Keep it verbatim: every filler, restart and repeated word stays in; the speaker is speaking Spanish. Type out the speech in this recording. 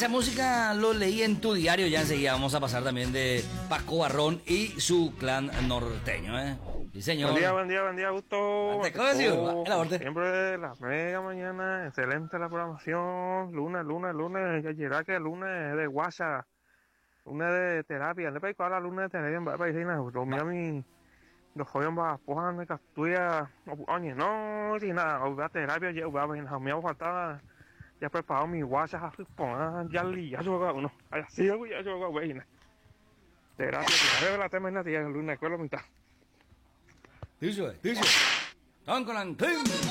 esa música lo leí en tu diario. Ya enseguida vamos a pasar también de Paco Barrón y su clan norteño, ¿eh? Sí, señor. Buen día, buen día, buen día, Gusto. Te conoció, el aborte. Siempre la mega mañana, excelente la programación. Lunes, lunes, lunes, ya llegará que lunes de guasa, lunes de terapia. Le pedí la lunes de terapia, va para ir a lo mío mi los jóvenes va a poner que estudia, oye, no, ni nada, va a terapia, ya va a venir, me va faltaba. Ya preparado mi guasa, ya li, ya yo uno, así ya yo voy a terapia, que la tema en la tía, lunes, con la mitad. Dice, dice, tan con